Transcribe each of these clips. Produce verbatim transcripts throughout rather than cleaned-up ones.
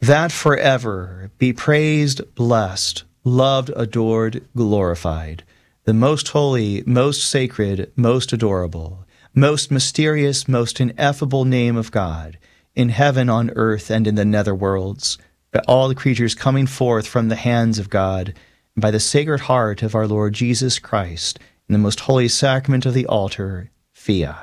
that forever be praised, blessed, loved, adored, glorified, the most holy, most sacred, most adorable, most mysterious, most ineffable name of God, in heaven, on earth, and in the nether worlds, by all the creatures coming forth from the hands of God, and by the Sacred Heart of our Lord Jesus Christ, in the most holy sacrament of the altar, fiat.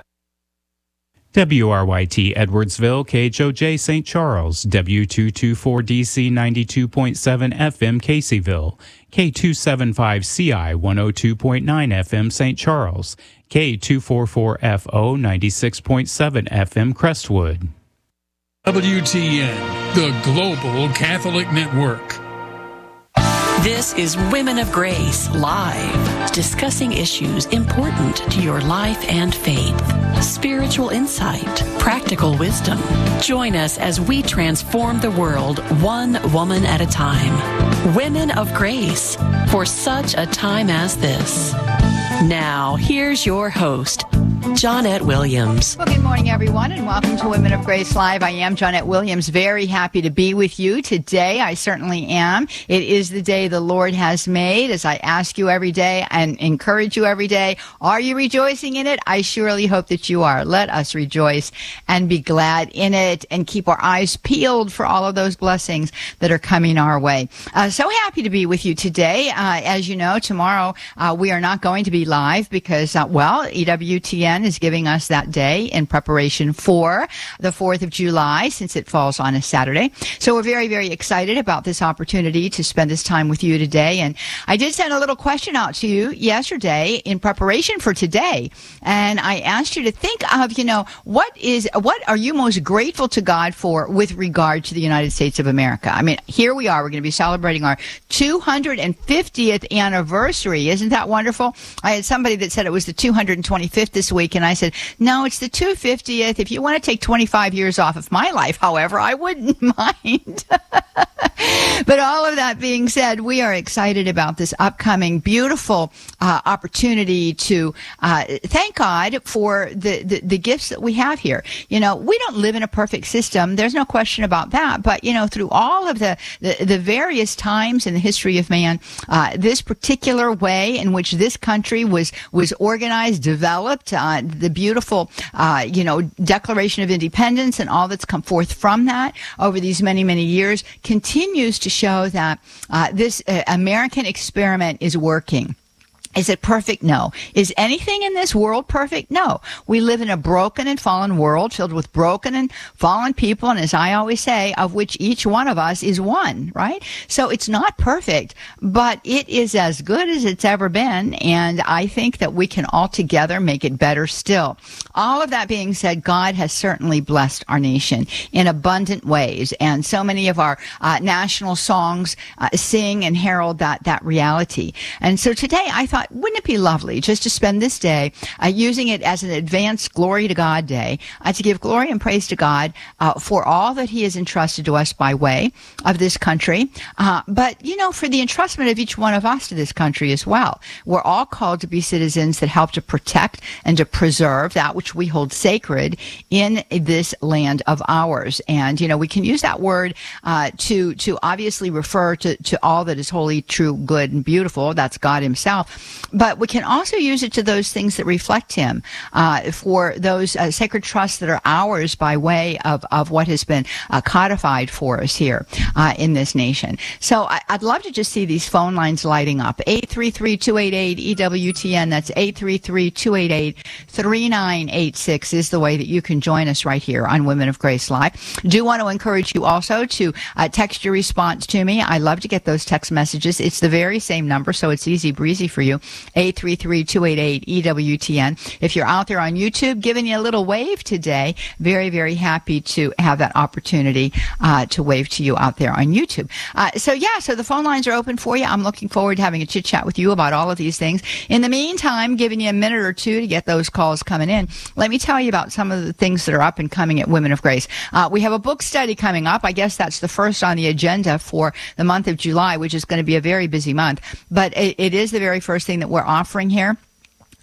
W R Y T Edwardsville, K H O J Saint Charles, W two twenty-four D C ninety-two point seven F M Caseyville, K two seventy-five C I one oh two point nine F M Saint Charles, K two forty-four F O ninety-six point seven F M Crestwood. W T N, the Global Catholic Network. This is Women of Grace Live, discussing issues important to your life and faith, spiritual insight, practical wisdom. Join us as we transform the world one woman at a time. Women of Grace, for such a time as this. Now, here's your host, Johnnette Williams. Well, good morning, everyone, and welcome to Women of Grace Live. I am Johnnette Williams, very happy to be with you today. I certainly am. It is the day the Lord has made, as I ask you every day and encourage you every day. Are you rejoicing in it? I surely hope that you are. Let us rejoice and be glad in it and keep our eyes peeled for all of those blessings that are coming our way. Uh, so happy to be with you today. Uh, as you know, tomorrow uh, we are not going to be live because, uh, well, E W T N is giving us that day in preparation for the fourth of July, since it falls on a Saturday. So we're very, very excited about this opportunity to spend this time with you today. And I did send a little question out to you yesterday in preparation for today. And I asked you to think of, you know, what is, what are you most grateful to God for with regard to the United States of America? I mean, here we are. We're going to be celebrating our two hundred fiftieth anniversary. Isn't that wonderful? I had somebody that said it was the two hundred twenty-fifth this week, and I said, no, it's the two hundred fiftieth. If you want to take twenty-five years off of my life, however, I wouldn't mind. But all of that being said, we are excited about this upcoming beautiful uh, opportunity to uh, thank God for the, the, the gifts that we have here. You know, we don't live in a perfect system. There's no question about that. But, you know, through all of the, the, the various times in the history of man, uh, this particular way in which this country was, was organized, developed, uh, the beautiful, uh, you know, Declaration of Independence and all that's come forth from that over these many, many years continues to show that uh, this uh, American experiment is working. Is it perfect? No. Is anything in this world perfect? No. We live in a broken and fallen world filled with broken and fallen people, and as I always say, of which each one of us is one, right? So it's not perfect, but it is as good as it's ever been, and I think that we can all together make it better still. All of that being said, God has certainly blessed our nation in abundant ways, and so many of our uh, national songs uh, sing and herald that, that reality. And so today I thought, wouldn't it be lovely just to spend this day uh, using it as an advanced glory to God day, uh, to give glory and praise to God uh, for all that he has entrusted to us by way of this country, uh, but, you know, for the entrustment of each one of us to this country as well. We're all called to be citizens that help to protect and to preserve that which we hold sacred in this land of ours. And, you know, we can use that word uh, to to obviously refer to, to all that is holy, true, good, and beautiful. That's God himself. But we can also use it to those things that reflect him, uh, for those uh, sacred trusts that are ours by way of, of what has been uh, codified for us here uh, in this nation. So I, I'd love to just see these phone lines lighting up. eight three three, two eight eight, E W T N. That's eight three three, two eight eight, three nine eight six is the way that you can join us right here on Women of Grace Live. Do want to encourage you also to uh, text your response to me. I love to get those text messages. It's the very same number, so it's easy breezy for you. eight three three, two eight eight, E W T N. If you're out there on YouTube, giving you a little wave today, very, very happy to have that opportunity uh, to wave to you out there on YouTube. Uh, so, yeah, so the phone lines are open for you. I'm looking forward to having a chit-chat with you about all of these things. In the meantime, giving you a minute or two to get those calls coming in, let me tell you about some of the things that are up and coming at Women of Grace. Uh, we have a book study coming up. I guess that's the first on the agenda for the month of July, which is going to be a very busy month. But it, it is the very first thing that we're offering here.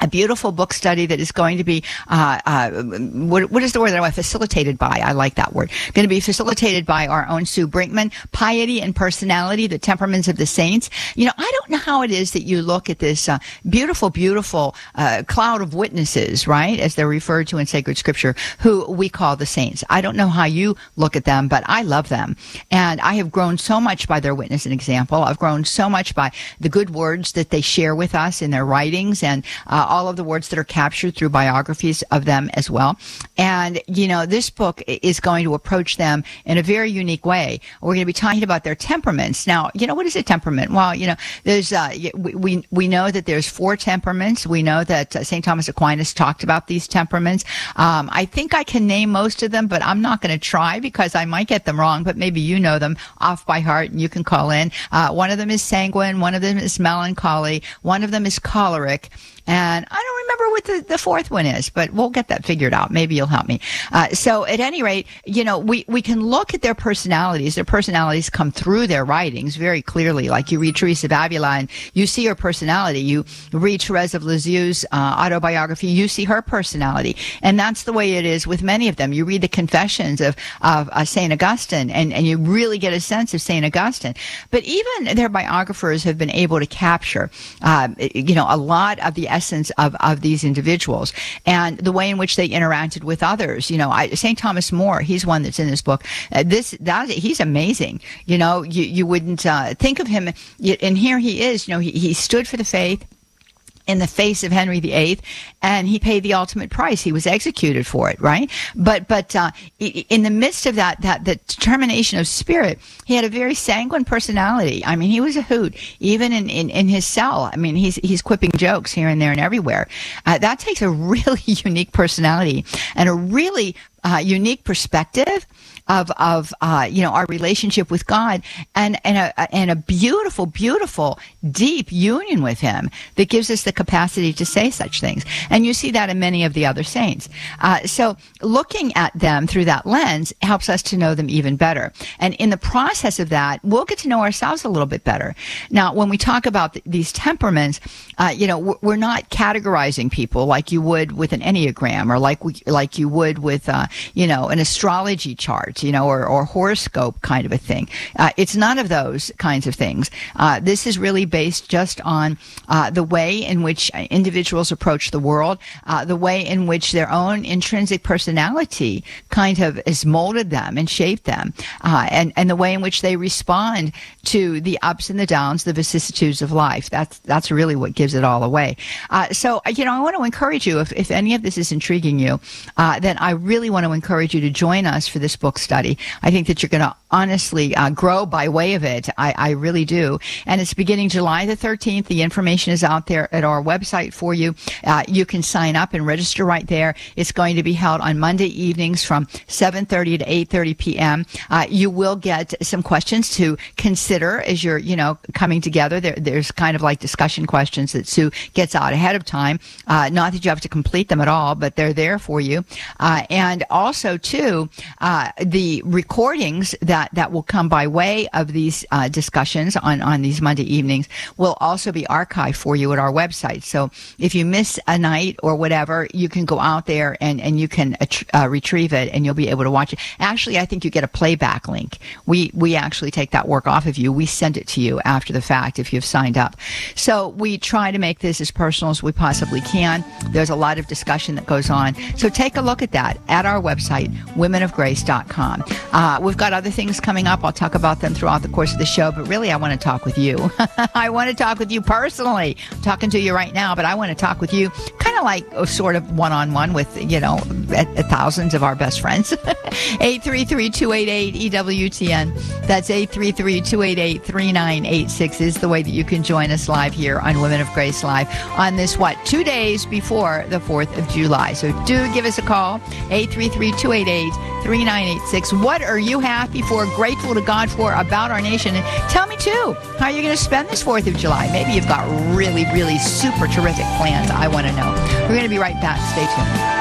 a beautiful book study that is going to be, uh, uh, what, what is the word that I want? Facilitated by. I like that word. Going to be facilitated by our own Sue Brinkman. Piety and Personality, the Temperaments of the Saints. You know, I don't know how it is that you look at this uh, beautiful, beautiful uh, cloud of witnesses, right, as they're referred to in sacred scripture, who we call the saints. I don't know how you look at them, but I love them. And I have grown so much by their witness and example. I've grown so much by the good words that they share with us in their writings, and uh, all of the words that are captured through biographies of them as well. And, you know, this book is going to approach them in a very unique way. We're going to be talking about their temperaments. Now, you know, what is a temperament? Well, you know, there's, uh, we, we, we know that there's four temperaments. We know that uh, Saint Thomas Aquinas talked about these temperaments. Um, I think I can name most of them, but I'm not going to try because I might get them wrong, but maybe you know them off by heart and you can call in. Uh, one of them is sanguine. One of them is melancholy. One of them is choleric. And I don't remember what the, the fourth one is, but we'll get that figured out. Maybe you'll help me. Uh, so at any rate, you know, we, we can look at their personalities. Their personalities come through their writings very clearly. Like you read Teresa of Avila and you see her personality. You read Therese of Lisieux's uh, autobiography, you see her personality. And that's the way it is with many of them. You read the Confessions of, of uh, Saint Augustine and, and you really get a sense of Saint Augustine. But even their biographers have been able to capture, uh, you know, a lot of the essence of, of these individuals and the way in which they interacted with others. You know, I, Saint Thomas More, he's one that's in this book. Uh, this, that, he's amazing. You know, you, you wouldn't uh, think of him, and here he is, you know, he, he stood for the faith in the face of Henry the Eighth, and he paid the ultimate price. He was executed for it, right? But but uh, in the midst of that, that the determination of spirit, he had a very sanguine personality. I mean, he was a hoot, even in, in, in his cell. I mean, he's he's quipping jokes here and there and everywhere. Uh, that takes a really unique personality and a really uh, unique perspective of of uh, you know, our relationship with God, and and a and a beautiful, beautiful, deep union with Him that gives us the capacity to say such things. And you see that in many of the other saints. Uh, so looking at them through that lens helps us to know them even better. And in the process of that, we'll get to know ourselves a little bit better. Now, when we talk about th- these temperaments, uh, you know, we're not categorizing people like you would with an Enneagram or like we, like you would with uh, you know, an astrology chart, you know, or, or horoscope kind of a thing. Uh, it's none of those kinds of things. Uh, this is really based just on uh, the way in which individuals approach the world, uh, the way in which their own intrinsic personality kind of has molded them and shaped them, uh, and, and the way in which they respond to the ups and the downs, the vicissitudes of life. That's that's really what gives it all away. Uh, so, you know, I want to encourage you, if, if any of this is intriguing you, uh, then I really want to encourage you to join us for this book study. I think that you're going to honestly uh, grow by way of it. I, I really do. And it's beginning July the thirteenth. The information is out there at our website for you. Uh, you can sign up and register right there. It's going to be held on Monday evenings from seven thirty to eight thirty p.m. Uh, you will get some questions to consider as you're, you know, coming together. There, there's kind of like discussion questions that Sue gets out ahead of time. Uh, not that you have to complete them at all, but they're there for you. Uh, and also, too, uh, the recordings that that will come by way of these uh, discussions on, on these Monday evenings will also be archived for you at our website. So if you miss a night or whatever, you can go out there and, and you can uh, retrieve it and you'll be able to watch it. Actually, I think you get a playback link. We, we actually take that work off of you. We send it to you after the fact if you've signed up. So we try to make this as personal as we possibly can. There's a lot of discussion that goes on. So take a look at that at our website, women of grace dot com. Uh, we've got other things coming up. I'll talk about them throughout the course of the show, but really I want to talk with you. I want to talk with you personally. I'm talking to you right now, but I want to talk with you kind of like oh, sort of one-on-one with, you know, at, at thousands of our best friends. eight three three, two eight eight, E W T N. That's eight three three, two eight eight, three nine eight six is the way that you can join us live here on Women of Grace Live on this, what, two days before the fourth of July. So do give us a call, eight three three, two eight eight, three nine eight six. What are you happy for, grateful to God for about our nation? And tell me, too, how you're going to spend this fourth of July. Maybe you've got really, really super terrific plans. I want to know. We're going to be right back. Stay tuned.